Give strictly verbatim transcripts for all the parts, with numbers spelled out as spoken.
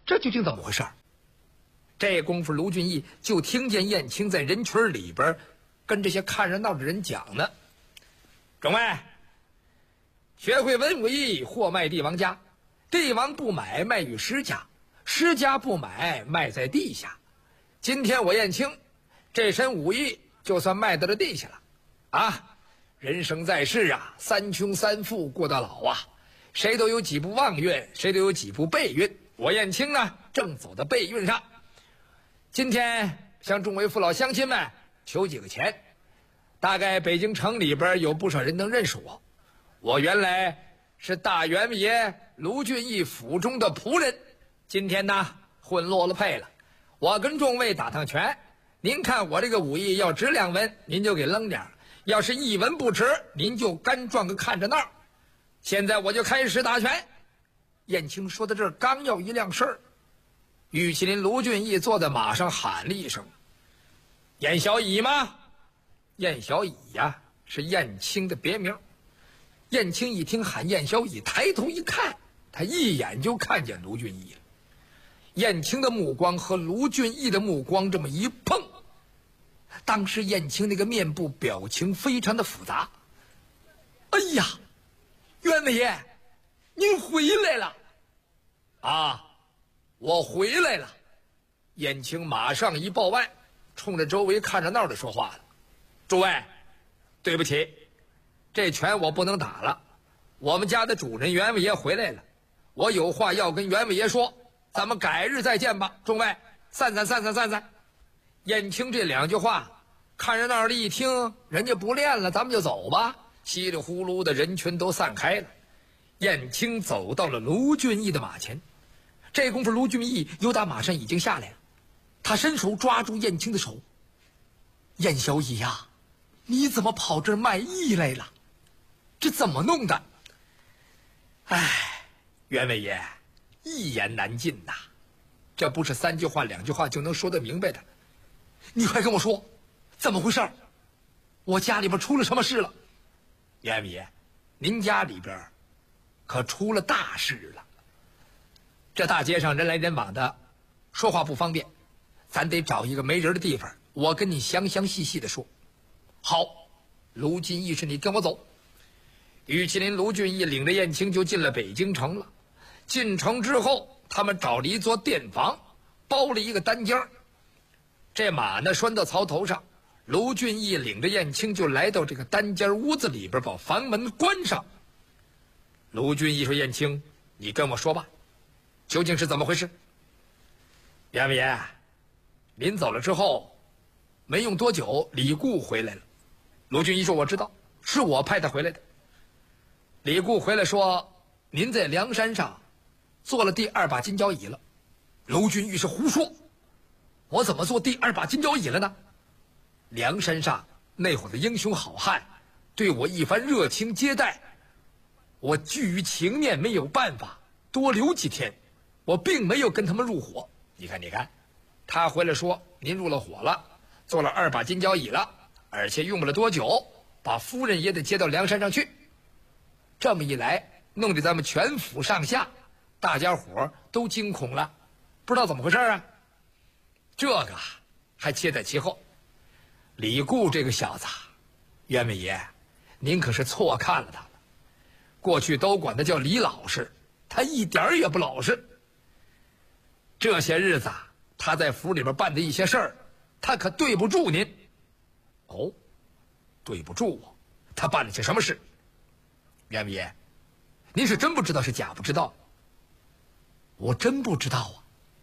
这究竟怎么回事？这功夫，卢俊义就听见燕青在人群里边跟这些看热闹的人讲呢：“众位，学会文武艺，货卖帝王家。帝王不买，卖与施家；施家不买，卖在地下。今天我燕青这身武艺，就算卖到了地下了。啊，人生在世啊，三穷三富过到老啊，谁都有几步旺运，谁都有几步背运。我燕青呢，正走到背运上。今天向众位父老乡亲们求几个钱，大概北京城里边有不少人能认识我。我原来是大员外爷卢俊义府中的仆人，今天呢混落了配了。我跟众位打趟拳，您看我这个武艺要值两文，您就给扔点；要是一文不值，您就干撞个看着闹。现在我就开始打拳。燕青说到这儿，刚要一亮事儿，玉麒麟卢俊义坐在马上喊了一声：“燕小乙吗？”燕小乙呀，是燕青的别名。燕青一听喊燕小乙，抬头一看，他一眼就看见卢俊义了。燕青的目光和卢俊义的目光这么一碰，当时燕青那个面部表情非常的复杂。哎呀，员外爷，您回来了啊！我回来了。燕青马上一抱腕，冲着周围看着闹的说话了：“诸位，对不起，这拳我不能打了。我们家的主人员外爷回来了，我有话要跟员外爷说，咱们改日再见吧。众位，散散散散散散。”燕青这两句话，看热闹的一听，人家不练了，咱们就走吧。稀里呼噜的人群都散开了。燕青走到了卢俊义的马前，这功夫卢俊义由打马上已经下来了，他伸手抓住燕青的手：“燕小乙呀，你怎么跑这儿卖艺来了？这怎么弄的？”哎，员外爷，一言难尽呐，这不是三句话两句话就能说得明白的。你快跟我说，怎么回事？我家里边出了什么事了？员外爷，您家里边可出了大事了。这大街上人来人往的，说话不方便，咱得找一个没人的地方，我跟你详详细细的说。好，卢俊义是你跟我走。玉麒麟卢俊义领着燕青就进了北京城了。进城之后，他们找了一座店房，包了一个单间。这马呢拴到槽头上，卢俊义领着燕青就来到这个单间屋子里边，把房门关上。卢俊义说：“燕青，你跟我说吧，究竟是怎么回事？”员外爷，临走了之后，没用多久，李固回来了。卢俊义说：“我知道，是我派他回来的。”李固回来说：“您在梁山上做了第二把金交椅了。”卢俊义是胡说，我怎么做第二把金交椅了呢？梁山上那会儿的英雄好汉对我一番热情接待，我惧于情面，没有办法多留几天，我并没有跟他们入伙。你看你看，他回来说您入了伙了，做了二把金交椅了，而且用不了多久，把夫人也得接到梁山上去。这么一来，弄得咱们全府上下大家伙都惊恐了，不知道怎么回事啊。这个还切在其后。李固这个小子，员外爷，您可是错看了他了。过去都管他叫李老实，他一点儿也不老实。这些日子他在府里边办的一些事儿，他可对不住您。哦，对不住我？他办了些什么事？员外爷，您是真不知道是假不知道？我真不知道啊。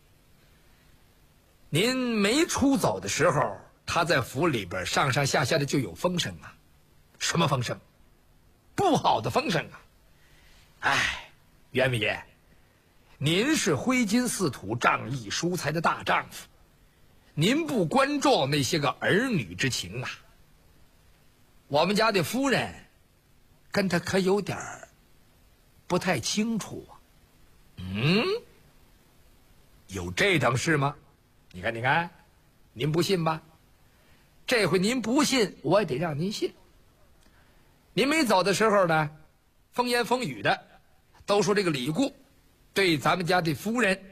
您没出走的时候，他在府里边上上下下的就有风声啊。什么风声？不好的风声啊。哎，员外爷，您是挥金似土、仗义疏财的大丈夫，您不关照那些个儿女之情啊。我们家的夫人跟他可有点儿不太清楚啊。嗯，有这等事吗？你看你看，您不信吧？这回您不信，我也得让您信。您没走的时候呢，风言风语的都说这个李固对咱们家的夫人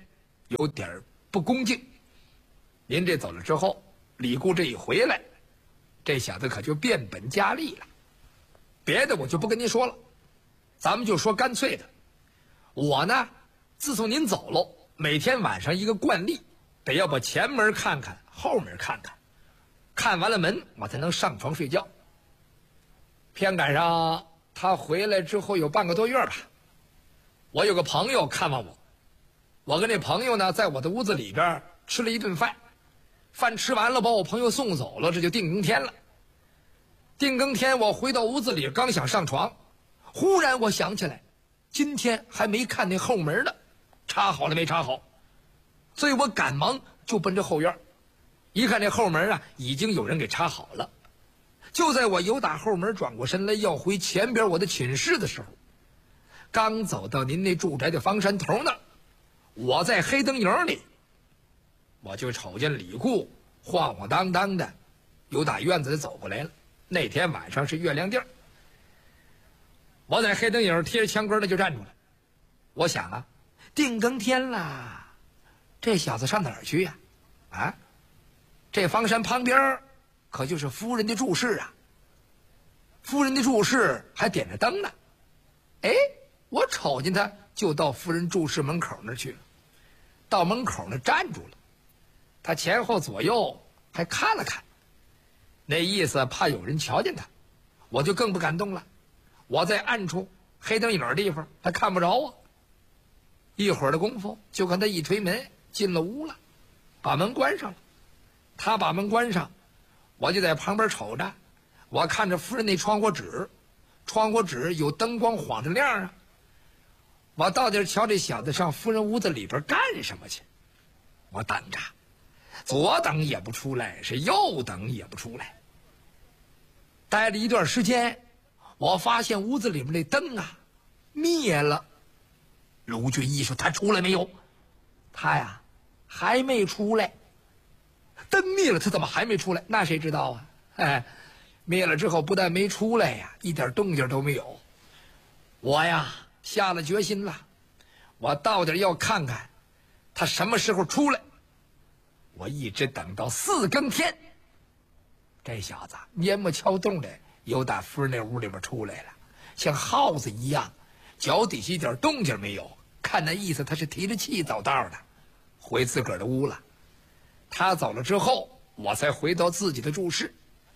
有点不恭敬。您这走了之后，李固这一回来，这小子可就变本加厉了。别的我就不跟您说了，咱们就说干脆的。我呢，自从您走了，每天晚上一个惯例，得要把前门看看，后门看看，看完了门，我才能上床睡觉。偏赶上他回来之后有半个多月吧，我有个朋友看望我，我跟那朋友呢，在我的屋子里边吃了一顿饭，饭吃完了，把我朋友送走了，这就定更天了。定更天，我回到屋子里，刚想上床，忽然我想起来，今天还没看那后门呢，插好了没插好？所以我赶忙就奔着后院，一看这后门啊，已经有人给插好了。就在我由打后门转过身来要回前边我的寝室的时候，刚走到您那住宅的方山头那儿，我在黑灯影里，我就瞅见李固晃晃荡荡的由打院子里走过来了。那天晚上是月亮地儿，我在黑灯影贴着墙根儿就站住了。我想啊，定更天了，这小子上哪儿去呀？啊，这方山旁边可就是夫人的住室啊，夫人的住室还点着灯呢。哎，我瞅见他就到夫人住室门口那儿去了，到门口那站住了，他前后左右还看了看，那意思怕有人瞧见他，我就更不敢动了。我在暗处黑灯影的地方，他看不着啊。一会儿的功夫，就看他一推门进了屋了，把门关上了。他把门关上，我就在旁边瞅着，我看着夫人那窗户纸，窗户纸有灯光晃着亮啊。我到底瞧这小子上夫人屋子里边干什么去？我等着，左等也不出来，是右等也不出来。待了一段时间，我发现屋子里面那灯啊灭了。卢俊义说：“他出来没有？”他呀还没出来。灯灭了，他怎么还没出来？那谁知道啊？哎，灭了之后不但没出来呀，一点动静都没有。我呀下了决心了，我到底要看看他什么时候出来。我一直等到四更天，这小子蔫不敲洞的由打夫人那屋里边出来了，像耗子一样，脚底下一点动静没有。看那意思，他是提着气走道的，回自个儿的屋了。他走了之后，我才回到自己的住室。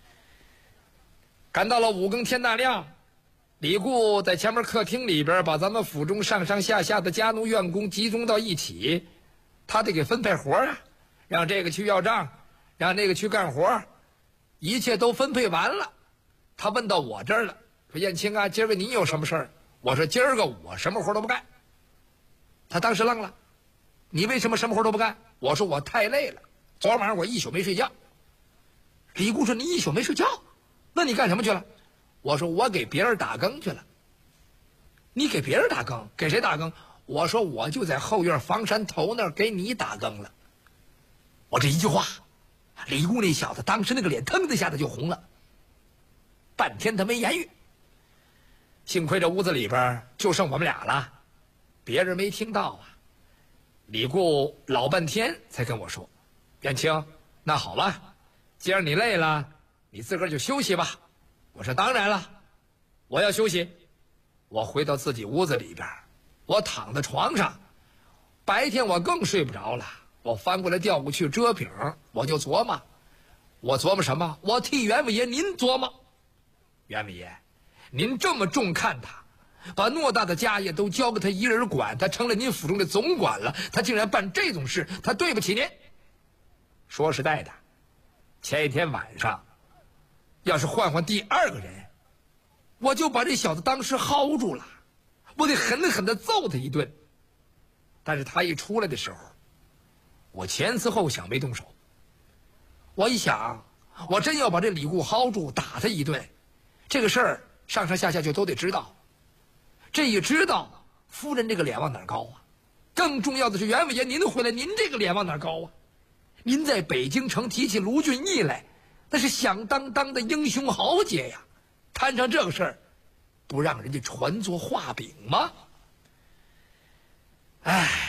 赶到了五更天大亮，李固在前面客厅里边把咱们府中上上下下的家奴院工集中到一起，他得给分配活啊，让这个去要账，让那个去干活，一切都分配完了。他问到我这儿了，说：“燕青啊，今儿个你有什么事儿？”我说：“今儿个我什么活都不干。”他当时愣了：“你为什么什么活都不干？”我说：“我太累了，昨晚上我一宿没睡觉。”李固说：“你一宿没睡觉？那你干什么去了？”我说：“我给别人打更去了。”你给别人打更？给谁打更？我说：“我就在后院房山头那儿给你打更了。”我这一句话，李固那小子当时那个脸腾的一下子就红了，半天他没言语。幸亏这屋子里边就剩我们俩了，别人没听到啊。李固老半天才跟我说：“燕青，那好了，既然你累了，你自个儿就休息吧。”我说：“当然了，我要休息。”我回到自己屋子里边，我躺在床上，白天我更睡不着了。我翻过来调过去遮饼，我就琢磨，我琢磨什么？我替袁伟爷您琢磨。袁伟爷，您这么重看他，把偌大的家业都交给他一人管，他成了您府中的总管了，他竟然办这种事，他对不起您。说实在的，前一天晚上要是换换第二个人，我就把这小子当时薅住了，我得狠狠地揍他一顿。但是他一出来的时候，我前思后想没动手。我一想，我真要把这李固薅住打他一顿，这个事儿上上下下就都得知道。这一知道，夫人这个脸往哪儿高啊？更重要的是，袁伟爷您回来，您这个脸往哪儿高啊？您在北京城提起卢俊义来，那是响当当的英雄豪杰呀，摊上这个事儿，不让人家传作画饼吗？哎，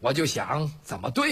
我就想怎么对